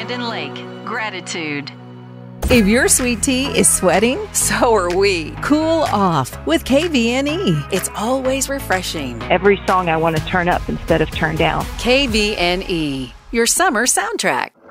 Brandon Lake. Gratitude. If your sweet tea is sweating, so are we. Cool off with KVNE. It's always refreshing. Every song I want to turn up instead of turn down. KVNE, your summer soundtrack.